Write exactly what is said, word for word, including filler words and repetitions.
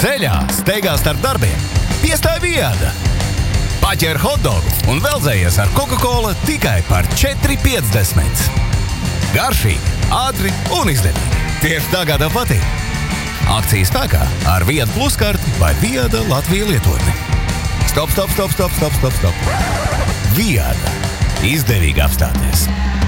Ceļā, steigā starp darbiem. Piestāj Viada. Paķer hotdogu un veldzējies ar Coca-Cola tikai par četri piecdesmit. Garšīgi, ātri un izdevīgi. Tieši tagad tev patīk. Akcija spēkā ar Viada Plus karti vai Viada Latvija lietotni. Stop, stop, stop, stop, stop, stop, stop. Viada. Izdevīgi apstāties.